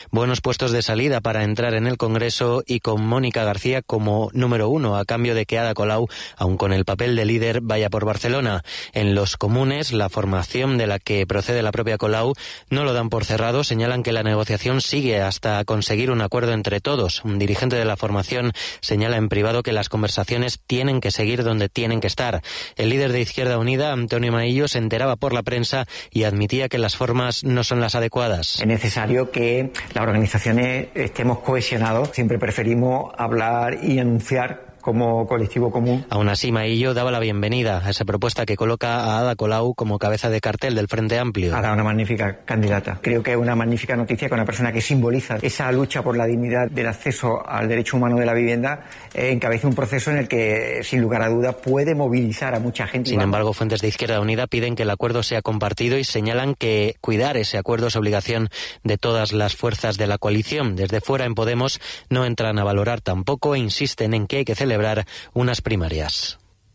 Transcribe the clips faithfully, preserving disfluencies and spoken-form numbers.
buenos puestos de salida para entrar en el Congreso y con Mónica García como número uno, a cambio de que Ada Colau, aun con el papel de líder, vaya por Barcelona. En los comunes, la formación de la que procede la propia Colau no lo dan por cerrado, señalan que la negociación sigue hasta conseguir un acuerdo entre todos. Un dirigente de la formación señala en privado que las conversaciones tienen que seguir donde tienen que estar. El líder de Izquierda Unida, Antonio Maillo, se enteraba por la prensa y admitía que las formas no son las adecuadas. Es necesario que las organizaciones estemos cohesionados. Siempre preferimos hablar y anunciar como colectivo común. Aún así, Maillo daba la bienvenida a esa propuesta que coloca a Ada Colau como cabeza de cartel del Frente Amplio. Ada, una magnífica candidata. Creo que es una magnífica noticia que una persona que simboliza esa lucha por la dignidad del acceso al derecho humano de la vivienda eh, encabece un proceso en el que, sin lugar a duda, puede movilizar a mucha gente. Sin embargo, fuentes de Izquierda Unida piden que el acuerdo sea compartido y señalan que cuidar ese acuerdo es obligación de todas las fuerzas de la coalición. Desde fuera, en Podemos, no entran a valorar tampoco e insisten en que hay que celebrar unas primarias.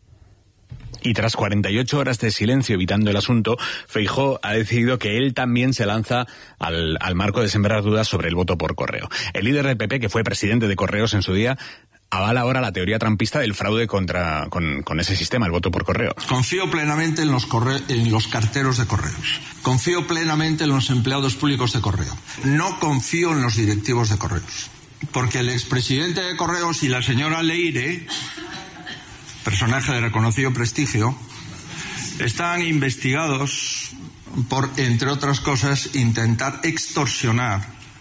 Y tras cuarenta y ocho horas de silencio evitando el asunto, Feijóo ha decidido que él también se lanza al, al marco de sembrar dudas sobre el voto por correo. El líder del P P, que fue presidente de Correos en su día, avala ahora la teoría trumpista del fraude contra con, con ese sistema, el voto por correo. Confío plenamente en los, corre- en los carteros de correos. Confío plenamente en los empleados públicos de correo. No confío en los directivos de correos. Porque el expresidente de Correos y la señora Leire, personaje de reconocido prestigio, están investigados por, entre otras cosas, intentar extorsionar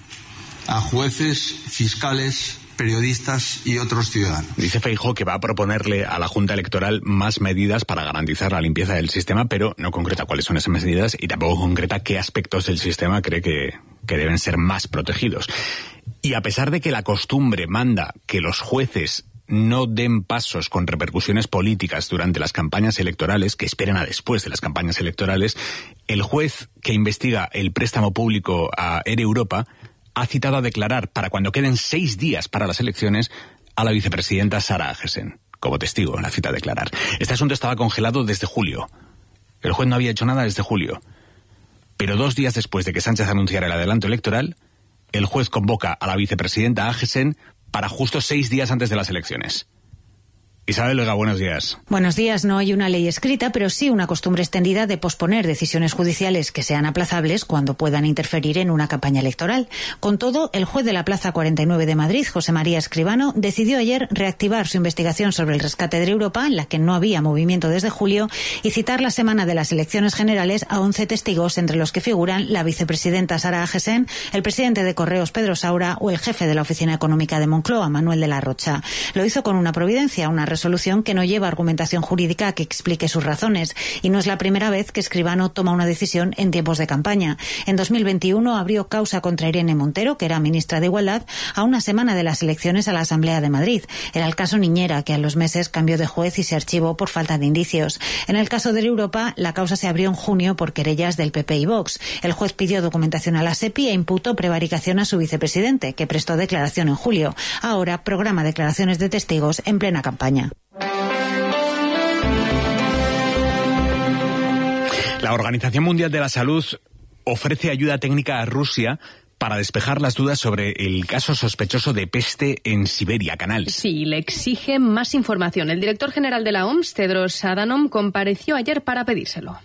a jueces, fiscales, periodistas y otros ciudadanos. Dice Feijóo que va a proponerle a la Junta Electoral más medidas para garantizar la limpieza del sistema, pero no concreta cuáles son esas medidas y tampoco concreta qué aspectos del sistema cree que, que deben ser más protegidos. Y a pesar de que la costumbre manda que los jueces no den pasos con repercusiones políticas durante las campañas electorales, que esperen a después de las campañas electorales, el juez que investiga el préstamo público a Air Europa ha citado a declarar, para cuando queden seis días para las elecciones, a la vicepresidenta Sara Agesen, como testigo en la cita a declarar. Este asunto estaba congelado desde julio. El juez no había hecho nada desde julio. Pero dos días después de que Sánchez anunciara el adelanto electoral, el juez convoca a la vicepresidenta Agesen para justo seis días antes de las elecciones. Isabel Vega, buenos días. Buenos días. No hay una ley escrita, pero sí una costumbre extendida de posponer decisiones judiciales que sean aplazables cuando puedan interferir en una campaña electoral. Con todo, el juez de la Plaza cuarenta y nueve de Madrid, José María Escribano, decidió ayer reactivar su investigación sobre el rescate de Europa, en la que no había movimiento desde julio, y citar la semana de las elecciones generales a once testigos, entre los que figuran la vicepresidenta Sara Agesen, el presidente de Correos, Pedro Saura, o el jefe de la Oficina Económica de Moncloa, Manuel de la Rocha. Lo hizo con una providencia, una resolución que no lleva argumentación jurídica que explique sus razones, y no es la primera vez que Escribano toma una decisión en tiempos de campaña. En dos mil veintiuno abrió causa contra Irene Montero, que era ministra de Igualdad, a una semana de las elecciones a la Asamblea de Madrid. Era el caso Niñera, que a los meses cambió de juez y se archivó por falta de indicios. En el caso de Europa, la causa se abrió en junio por querellas del P P y Vox. El juez pidió documentación a la SEPI e imputó prevaricación a su vicepresidente, que prestó declaración en julio. Ahora programa declaraciones de testigos en plena campaña. La Organización Mundial de la Salud ofrece ayuda técnica a Rusia para despejar las dudas sobre el caso sospechoso de peste en Siberia, Canals. Sí, le exige más información. El director general de la O M S, Tedros Adhanom, compareció ayer para pedírselo.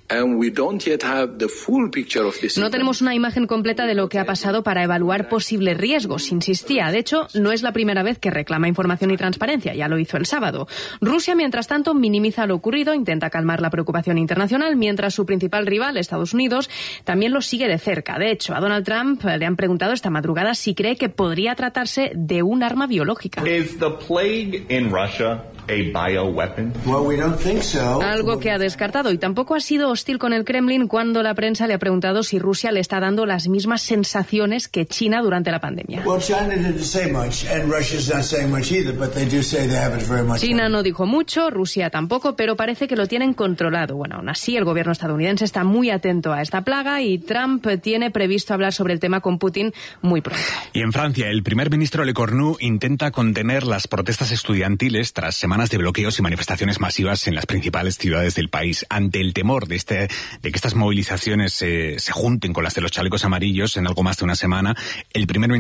No tenemos una imagen completa de lo que ha pasado para evaluar posibles riesgos, insistía. De hecho, no es la primera vez que reclama información y transparencia. Ya lo hizo el sábado. Rusia, mientras tanto, minimiza lo ocurrido, intenta calmar la preocupación internacional, mientras su principal rival, Estados Unidos, también lo sigue de cerca. De hecho, a Donald Trump le han preguntado esta madrugada si cree que podría tratarse de un arma biológica. Is the plague in Russia a bioweapon? Well, we don't think so. Algo que ha descartado, y tampoco ha sido hostil con el Kremlin cuando la prensa le ha preguntado si Rusia le está dando las mismas sensaciones que China durante la pandemia. Well, China didn't say much, and Russia's not saying much either, but they do say they have it very much. China no dijo mucho, Rusia tampoco, pero parece que lo tienen controlado. Bueno, aún así, el gobierno estadounidense está muy atento a esta plaga y Trump tiene previsto hablar sobre el tema con Putin muy pronto. Y en Francia, el primer ministro Le Cornu intenta contener las protestas estudiantiles tras semanas de bloqueos y manifestaciones masivas en las principales ciudades del país. Ante el temor de, este, de que estas movilizaciones eh, se junten con las de los chalecos amarillos en algo más de una semana, el primer ministro